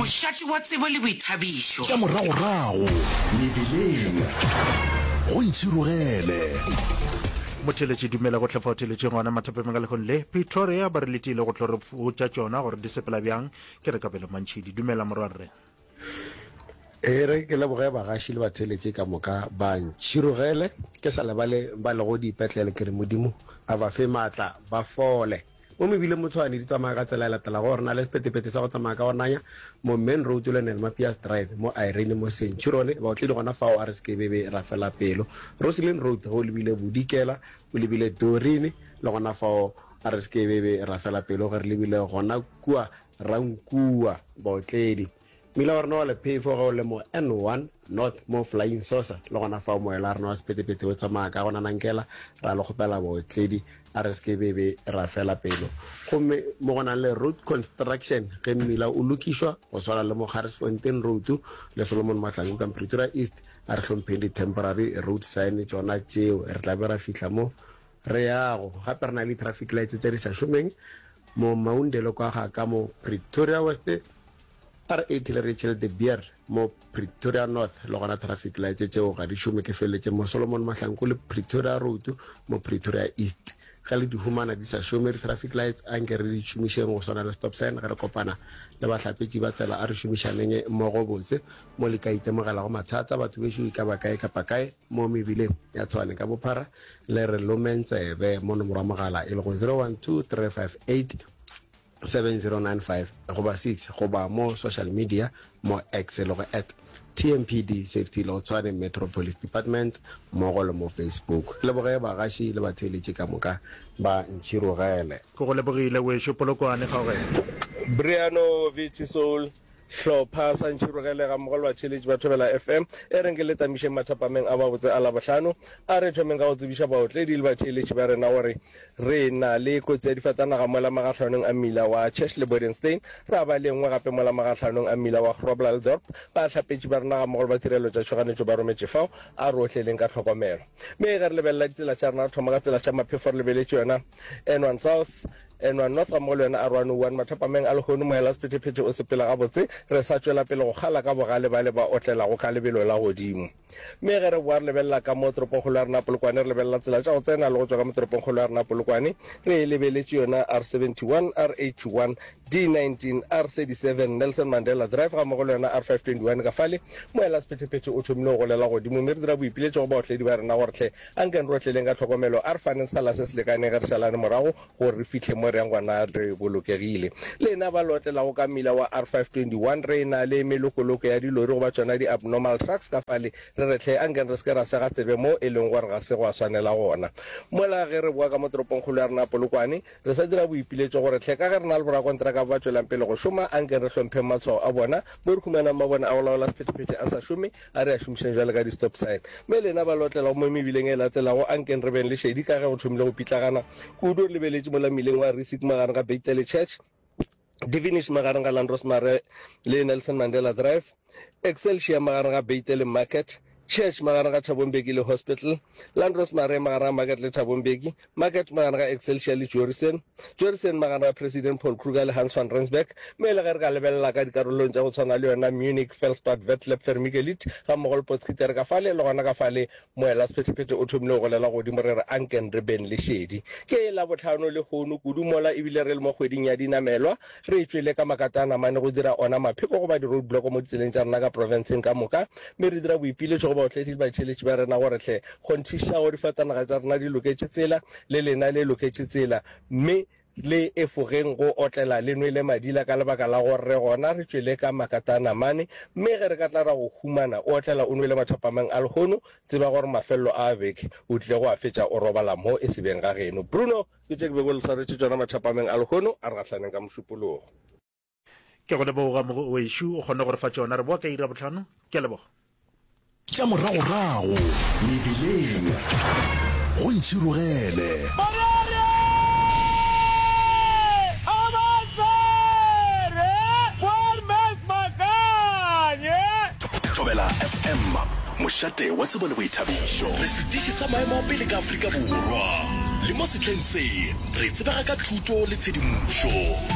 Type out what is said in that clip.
mošate wa tsebo le boithabišo tša moragorago mebileng go ntšhirogele motheletše dumela go tlhefa otheletše ngwana mathapemeng ka lekgong le Pretoria ba re letile go tlhore tša tšona gore di sepela bjang ke re kabelo mantšhidi dumela morwarre re ke leboge bagaši le batheletše ka moka ba ntšhirogele ke sa lebale ba le go dipetlele ke re modimo a ba fe maatla ba fole mo mebile motshwane di tsamaya ka tsela e latela go rena le sepetepete sa go tsamaya ka gonanya mo main road le Nelmapias drive mo Irene mo Centurion ba o tlile gona fao a re se ke bebe ra fela pelo Roslyn road go lebile bodikela o lebile Dorini le gona fao a re se ke bebe ra fela pelo go re lebile gona kua rankua botledi mila warna wale pay for go le mo N1 north mo flying saucer le gona fao mo ela rena wa sepetepete o tsamaya ka gona nankela ra le gopela botledi a re se ke bebe ra fela pelo gomme mo gona le road construction ge mmila o lokišwa go tshwana le mo Harrisfontein road le Solomon Mahlangu ka Pretoria East a re hlompheng temporary road sign tsona tšeo re tla be ra fihla mo re yago gape re na le traffic lights tse di sa šomeng mo Maundelo kwa ga ka mo Pretoria West R80 le Rachel de Beer mo Pretoria North le gona traffic lights tšeo ga di šome ke feletse mo Solomon Mahlangu le Pretoria Road mo Pretoria East ga le di humana di sa šome traffic lights a nke re di šomišeng go swana le stop sign ge re kopana le bahlapetši ba tsela a re šomišaneng mo go botse mo le ka itemogela go mathata batho bešo ka bakae ka pakae mo mebileng ya tshwane ka bophara le re lomentsebe mo nomoro ya mogala e le go 012 358 7095 goba 6 goba mo social media mo X le go @TMPD Safety Law Tshwane Metropolis Department mo go le mo Facebook le boge bagaši le batheletše ka moka ba ntšhirogele go go lebogile wešo polokwane ga gore Briano Vitisol hlopha sa ntšhirogele ga mogolo wa tšheletše ba thobela FM e reng ke letamišeng mathapameng a babotse a labohlano a re thomeng ka go tsebiša baotledi le batšheletše ba rena gore re na le kotsi ya difatanaga mola magatlhanong a mmila wa Church le Bodenstein ra ba le nngwe gape mola magatlhanong a mmila wa Groblersdorp ba tlhapetše ba rena ga mogolo ba tirelo tša tšhoganetšo ba rometše fao a re otleleng ka tlhokomelo mme ge re lebelela ditsela tša rena re thoma ka tsela tša maphefo re lebeletše yona N1 South N1 North ga mo le yona R101 mathapameng a lehono moela sephetephete o sepela gabotse re sa tšwela pele go kgala ka bogale ba le ba otlela go ka lebelo la godimo mme ge re boa re lebelela ka mo toropokgolo ya rena Polokwane re lebelela tsela tša go tsena le go tswa ka mo toropokgolo ya rena Polokwane re lebeletše yona R71 R81 D19 R37 Nelson Mandela Drive ga mo go le yona R521 ka fale moela sephetephete o thomile go golela godimo mme re dira boipiletše go baotledi ba rena gore tle a nkeng re otleleng ka tlhokomelo a re faneng sekgala se se lekaneng ge re šalane morago gore re fitlhe mo re yang gona re bolokegile le ena ba lotlelago ka mmila wa R521 re na le melokoloko ya dilori go ba tsona di abnormal trucks ka fale re retlhe a nkeng re se ke ra sega tsebe mo e leng gore ga se go a swanela gona mola ge re boa ka mo toropongkgolo ya rena Polokwane re sa dira boipiletšo gore tle ka ge re na le borakontraka ba tswelang pele go šoma a nkeng re hlompheng matshwao a bona mo re khumanang mabone a go laola sephetephete a sa šome a re a šomišeng jale ka di-stop sign mme le ena ba lotlelago mo mebileng e latelago a nkeng re beng le šedi ka ge go thomile go pitlagana kudu re lebeletše mola mmileng wa Receipt magareng ga Beitel Church Divinish magareng ga Landrosmare le Nelson Mandela Drive Excelsior magareng ga Beitel Market Church magareng ga Thabombeki le Hospital Landrosmare magareng ga Market le Thabombeki Market magareng ga Excelsior le Jorisen magareng ga President Paul Kruger le Hans van Rensburg mme le ge re ka lebelela ka dikarolong tša go tshwana le yona Munich Felspad Vetlab Vermigelit ga mmogo le Potgieter ka fale le gona ka fale moela sephetephete o thomile go golela godimo re re anken re ben le šedi ke la botlhano le kgono kudu mola ebile re le mo kgweding ya dinamelwa re tswele ka makatana mane go dira ona mapheko go ba di road block mo ditseleng tša rena ka provinceng ka moka mme re dira boipiletšo go baotledi ba tšheletše ba rena gore tle kgonthiša go difatanaga tša rena di loketše tsela le lena le loketše tsela mme le efogeng go otlela le nwele madila ka lebaka la gore re gona re tswele ka makatana mane mme ge re ka tla ra go humana o otlela o nwele mathapameng a lehono tseba gore mafelelo a beke o tlile go a fetša o robala mo e sebeng ga geno Bruno ke tše ke bego le swaretše tsona mathapameng a lehono a re gatlhaneng ka mošupologo ke go leboga wešo o kgone gore fa tšona re boa ka ira botlhano ke leboga tša moragorago mebileng go ntšhirogele Thobela FM mošate wa tsebo le boithabišo re setiši sa maemo a pele ka Afrika Borwa le mo setleng se re tsebega ka thuto le tshedimošo